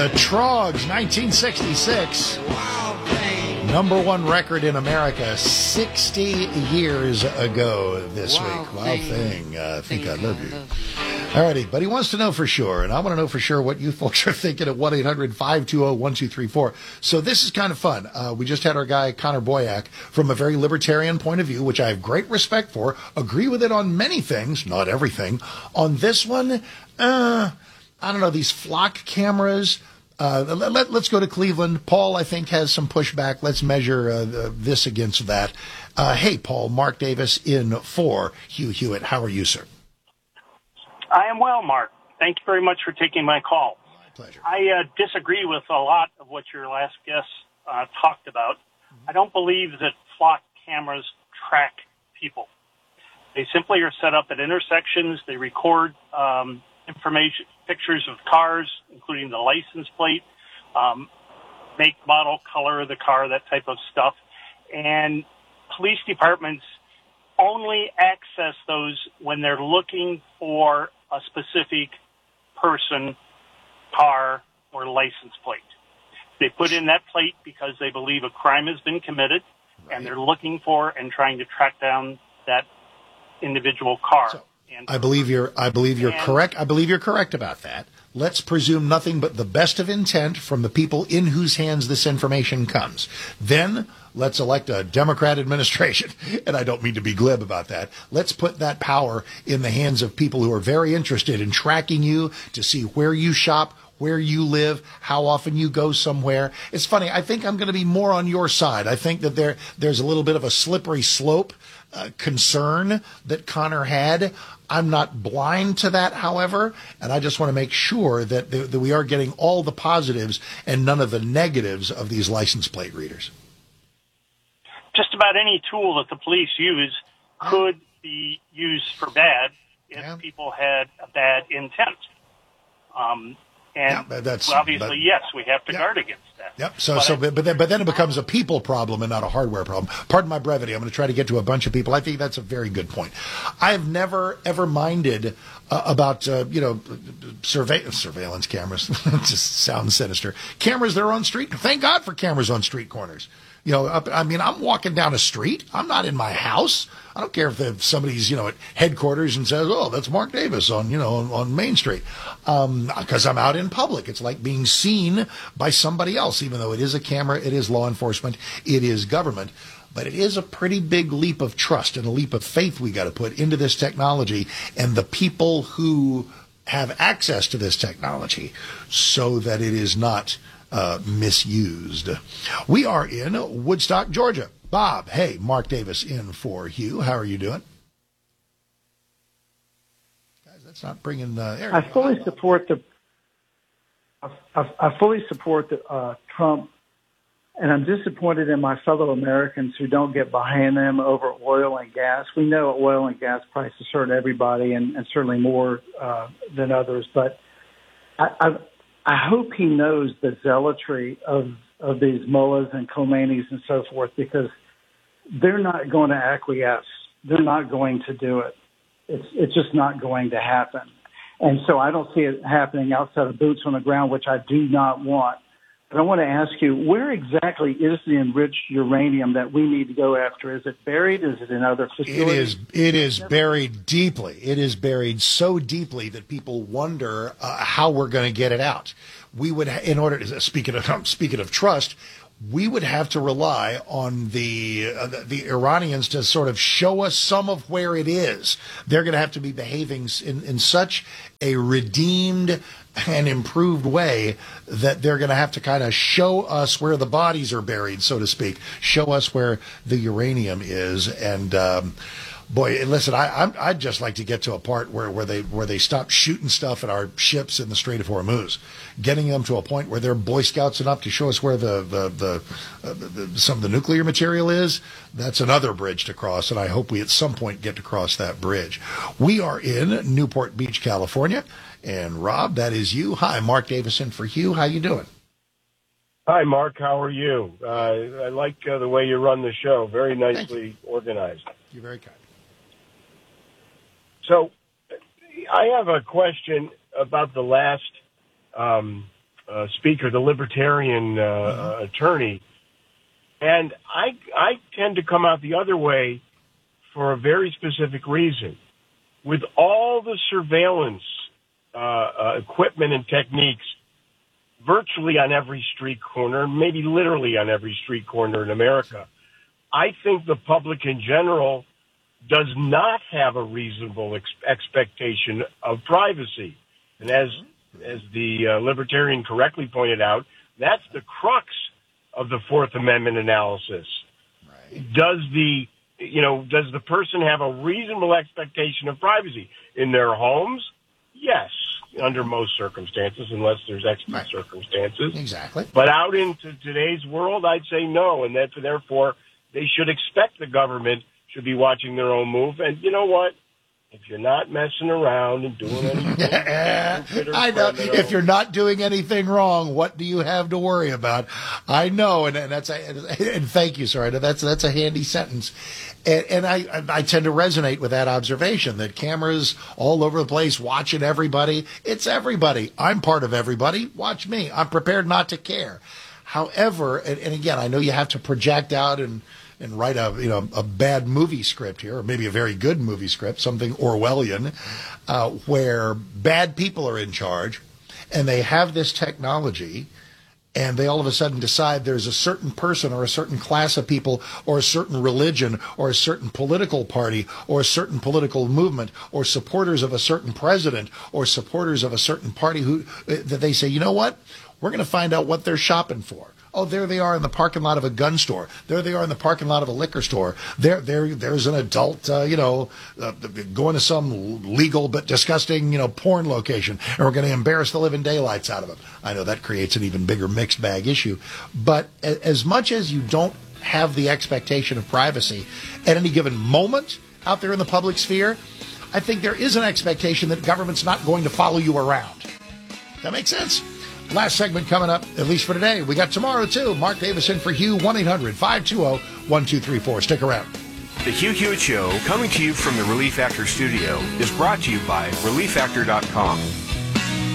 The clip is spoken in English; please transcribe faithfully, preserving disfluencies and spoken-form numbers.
The Troggs, nineteen sixty-six. Number one record in America sixty years ago this Wild week. Wild Thing. Thing. Uh, I think I Thing love I you. love All righty, but he wants to know for sure, and I want to know for sure what you folks are thinking at one eight hundred five two zero one two three four. So this is kind of fun. Uh, we just had our guy, Connor Boyack, from a very libertarian point of view, which I have great respect for, agree with it on many things, not everything. On this one, uh, I don't know, these flock cameras. Uh, let, let, let's go to Cleveland. Paul, I think, has some pushback. Let's measure uh, the, this against that. Uh, hey, Paul, Mark Davis in for Hugh Hewitt. How are you, sir? I am well, Mark. Thank you very much for taking my call. My pleasure. I uh, disagree with a lot of what your last guest uh, talked about. Mm-hmm. I don't believe that flock cameras track people. They simply are set up at intersections. They record um, information, pictures of cars, including the license plate, um, make, model, color of the car, that type of stuff. And police departments only access those when they're looking for a specific person, car, or license plate. They put in that plate because they believe a crime has been committed, right, and they're looking for and trying to track down that individual car. So, and I believe you're I believe you're and, correct. I believe you're correct about that. Let's presume nothing but the best of intent from the people in whose hands this information comes. Then let's elect a Democrat administration. And I don't mean to be glib about that. Let's put that power in the hands of people who are very interested in tracking you to see where you shop, where you live, how often you go somewhere. It's funny. I think I'm going to be more on your side. I think that there there's a little bit of a slippery slope uh, concern that Connor had. I'm not blind to that, however, and I just want to make sure that, that we are getting all the positives and none of the negatives of these license plate readers. Just about any tool that the police use could be used for bad if yeah. people had a bad intent. Um, and yeah, that's, well, obviously, but, yes, we have to yeah. guard against that. Yep. So, but so, I, but then, but then it becomes a people problem and not a hardware problem. Pardon my brevity. I'm going to try to get to a bunch of people. I think that's a very good point. I have never ever minded uh, about uh, you know survey, surveillance cameras. It just sounds sinister. Cameras that are on street. Thank God for cameras on street corners. You know, up, I mean, I'm walking down a street. I'm not in my house. I don't care if, if somebody's, you know, at headquarters and says, oh, that's Mark Davis on, you know, on, on Main Street. Um, because I'm out in public. It's like being seen by somebody else, even though it is a camera, it is law enforcement, it is government. But it is a pretty big leap of trust and a leap of faith we got to put into this technology and the people who have access to this technology so that it is not Uh, misused. We are in Woodstock, Georgia. Bob, hey, Mark Davis in for Hugh. How are you doing? Guys, that's not bringing. Uh, there I go. fully Hi, support the. I, I fully support the uh, Trump, and I'm disappointed in my fellow Americans who don't get behind them over oil and gas. We know oil and gas prices hurt everybody, and, and certainly more uh, than others. But I. I I hope he knows the zealotry of, of these mullahs and Khomeinis and so forth, because they're not going to acquiesce. They're not going to do it. It's, it's just not going to happen. And so I don't see it happening outside of boots on the ground, which I do not want. But I want to ask you, where exactly is the enriched uranium that we need to go after? Is it buried? Is it in other facilities? It is. It is buried deeply. It is buried so deeply that people wonder uh, how we're going to get it out. We would, in order to speaking of speaking of trust, we would have to rely on the uh, the, the Iranians to sort of show us some of where it is. They're going to have to be behaving in, in such a redeemed and improved way that they're going to have to kind of show us where the bodies are buried, so to speak, show us where the uranium is. And um, boy, listen, I, I'm, I'd just like to get to a part where, where they where they stop shooting stuff at our ships in the Strait of Hormuz, getting them to a point where they're Boy Scouts enough to show us where the the, the, uh, the some of the nuclear material is. That's another bridge to cross, and I hope we at some point get to cross that bridge. We are in Newport Beach, California. And Rob, that is you. Hi, Mark Davison for Hugh. How you doing? Hi, Mark. How are you? Uh, I like uh, the way you run the show. Very nicely organized. You're very kind. So I have a question about the last um, uh, speaker, the libertarian uh, mm-hmm. attorney. And I, I tend to come out the other way for a very specific reason. With all the surveillance uh, uh, equipment and techniques virtually on every street corner, maybe literally on every street corner in America, I think the public in general does not have a reasonable ex- expectation of privacy. And as as the uh, libertarian correctly pointed out, that's the crux of the Fourth Amendment analysis. Right. Does the you know does the person have a reasonable expectation of privacy in their homes? Yes, under most circumstances, unless there's extra right. circumstances. Exactly. But out into today's world, I'd say no, and that therefore they should expect the government should be watching their own move. And you know what? If you're not messing around and doing anything, I know. If you're not doing anything wrong, what do you have to worry about? I know, and, and that's a, and thank you, sir. That's that's a handy sentence, and, and I I tend to resonate with that observation that cameras all over the place watching everybody. It's everybody. I'm part of everybody. Watch me. I'm prepared not to care. However, and, and again, I know you have to project out and. and write a you know a bad movie script here, or maybe a very good movie script, something Orwellian, uh, where bad people are in charge, and they have this technology, and they all of a sudden decide there's a certain person or a certain class of people or a certain religion or a certain political party or a certain political movement or supporters of a certain president or supporters of a certain party who that they say, you know what, we're going to find out what they're shopping for. Oh, there they are in the parking lot of a gun store. There they are in the parking lot of a liquor store. There, there, there's an adult, uh, you know, uh, going to some legal but disgusting, you know, porn location, and we're going to embarrass the living daylights out of them. I know that creates an even bigger mixed bag issue. But as much as you don't have the expectation of privacy at any given moment out there in the public sphere, I think there is an expectation that government's not going to follow you around. That makes sense? Last segment coming up, at least for today. We got tomorrow, too. Mark Davis in for Hugh, one eight hundred five two zero one two three four. Stick around. The Hugh Hewitt Show, coming to you from the Relief Factor studio, is brought to you by relief factor dot com.